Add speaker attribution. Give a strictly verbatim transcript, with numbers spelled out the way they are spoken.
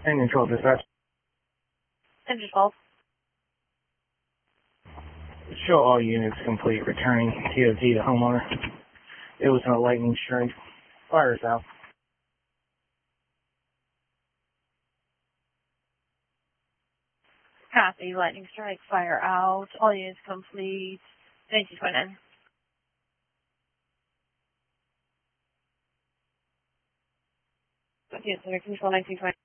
Speaker 1: And control dispatch.
Speaker 2: Engine twelve.
Speaker 1: Show all units complete. Returning T O T to homeowner. It was a lightning strike. Fire south.
Speaker 2: Copy. Lightning strike. Fire out. All units complete. nineteen twenty-nine. Yes, under control nineteen twenty.